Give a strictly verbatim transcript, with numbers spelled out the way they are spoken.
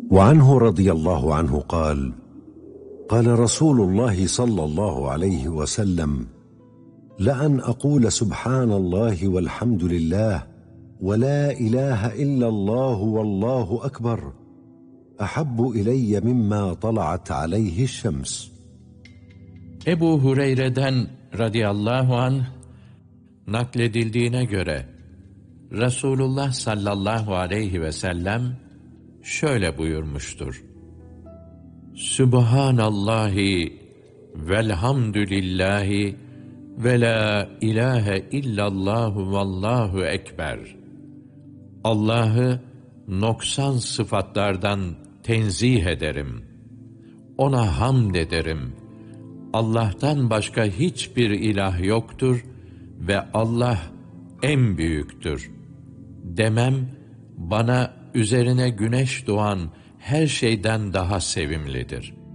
وعنه رضي الله عنه قال: قال رسول الله صلى الله عليه وسلم: لأن أقول سبحان الله والحمد لله ولا إله إلا الله والله أكبر أحب إلي مما طلعت عليه الشمس. Ebu Hureyre'den radıyallahu anh nakledildiğine göre Resulullah sallallahu aleyhi ve sellem şöyle buyurmuştur: Sübhanallahi velhamdülillahi ve la ilahe illallahu vallahu ekber. Allah'ı noksan sıfatlardan tenzih ederim. Ona hamd ederim. Allah'tan başka hiçbir ilah yoktur ve Allah en büyüktür demem, bana üzerine güneş doğan her şeyden daha sevimlidir.